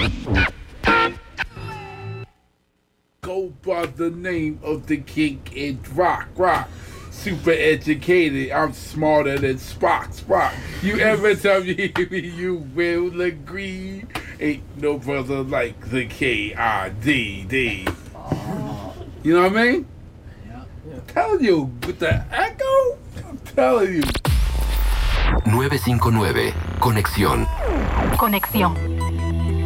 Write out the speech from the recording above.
Go by the name of the king in rock. Super educated, I'm smarter than Spock. You ever tell me you will agree? Ain't no brother like the KIDD. You know what I mean? I'm telling you, with the echo, I'm telling you. 959 Conexión. Conexión.